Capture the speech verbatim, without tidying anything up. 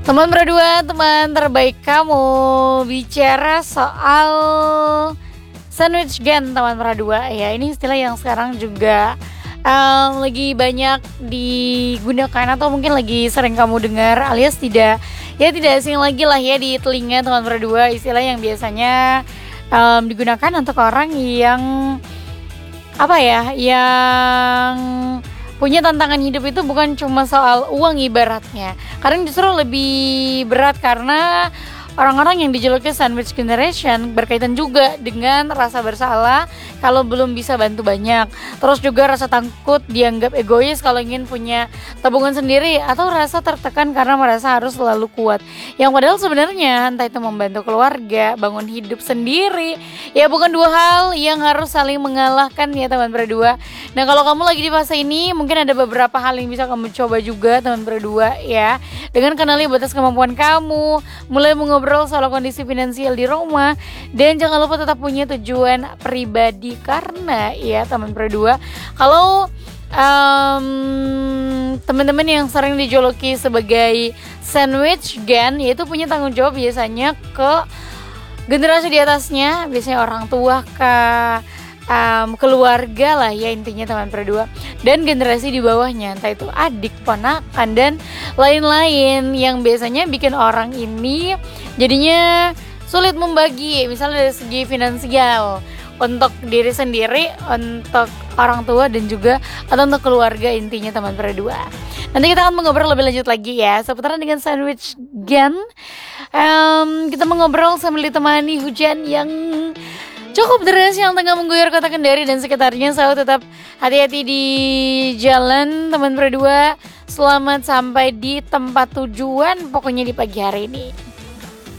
Teman berdua, teman terbaik kamu, bicara soal sandwich gen teman berdua ya. Ini istilah yang sekarang juga um, lagi banyak digunakan atau mungkin lagi sering kamu dengar, alias tidak ya tidak asing lagi lah ya di telinga teman berdua. Istilah yang biasanya um, digunakan untuk orang yang apa ya, yang punya tantangan hidup itu bukan cuma soal uang ibaratnya. Kadang justru lebih berat karena orang-orang yang dijuluki sandwich generation berkaitan juga dengan rasa bersalah kalau belum bisa bantu banyak. Terus juga rasa takut dianggap egois kalau ingin punya tabungan sendiri, atau rasa tertekan karena merasa harus selalu kuat. Yang padahal sebenarnya entah itu membantu keluarga, bangun hidup sendiri, ya bukan dua hal yang harus saling mengalahkan ya teman berdua. Nah, kalau kamu lagi di fase ini, mungkin ada beberapa hal yang bisa kamu coba juga teman berdua ya. Dengan kenali batas kemampuan kamu, mulai mengobrol soal kondisi finansial di rumah, dan jangan lupa tetap punya tujuan pribadi. Karena ya teman berdua, kalau um, teman-teman yang sering dijuluki sebagai sandwich gen, yaitu punya tanggung jawab biasanya ke generasi di atasnya, biasanya orang tua kah, Um, keluarga lah ya intinya teman berdua, dan generasi di bawahnya, entah itu adik, ponakan, dan lain-lain yang biasanya bikin orang ini jadinya sulit membagi, misalnya dari segi finansial untuk diri sendiri, untuk orang tua, dan juga atau untuk keluarga intinya teman berdua. Nanti kita akan mengobrol lebih lanjut lagi ya seputaran dengan sandwich gen. Um, kita mengobrol sambil ditemani hujan yang cukup deras yang tengah mengguyur kota Kendari dan sekitarnya. So tetap hati-hati di jalan teman berdua. Selamat sampai di tempat tujuan pokoknya di pagi hari ini.